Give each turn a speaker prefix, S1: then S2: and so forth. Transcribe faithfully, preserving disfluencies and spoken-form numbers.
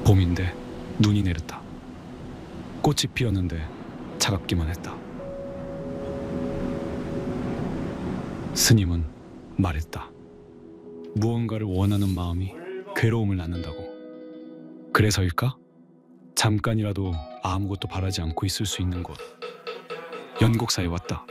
S1: 봄인데 눈이 내렸다. 꽃이 피었는데 차갑기만 했다. 스님은 말했다. 무언가를 원하는 마음이 괴로움을 낳는다고. 그래서일까? 잠깐이라도 아무것도 바라지 않고 있을 수 있는 곳. 연곡사에 왔다.